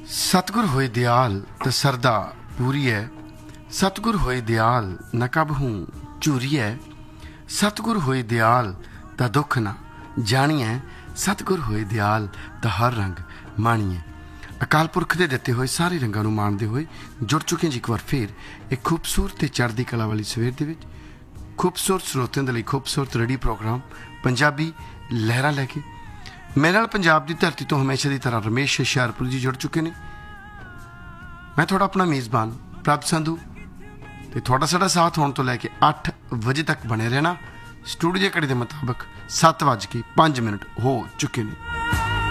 सतगुर होए दयाल त सरदा पूरी है, सतगुर होए दयाल न कब हूँ झूरी है, सतगुर होए दयाल त दुख ना जानिए, सतगुर होए दयाल त हर रंग माणीए। अकाल पुरख के दिते हुए सारे रंगों ਨੂੰ ਮਾਣਦੇ ਹੋਏ जुड़ चुके जी एक बार फिर एक खूबसूरत ਤੇ ਚੜ੍ਹਦੀ ਕਲਾ ਵਾਲੀ ਸਵੇਰ ਦੇ ਵਿੱਚ खूबसूरत ਸਰੋਤਿਆਂ ਦੇ ਲਈ खूबसूरत रेडियो प्रोग्राम पंजाबी लहरां लैके मेरे नाल पंजाब की धरती तो हमेशा की तरह रमेश हुशियारपुर जी जुड़ चुके हैं। मैं थोड़ा अपना मेज़बान प्रभ संधू तो थोड़ा साड़ा साथ होने तो लैके 8 बजे तक बने रहना। स्टूडियो घड़ी के मुताबिक 7:05 हो चुके हैं।